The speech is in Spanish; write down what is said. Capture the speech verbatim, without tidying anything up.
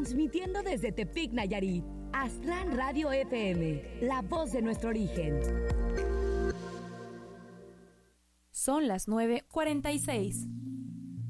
transmitiendo desde Tepic, Nayarit. Aztlán Radio F M, la voz de nuestro origen. Son las nueve cuarenta y seis.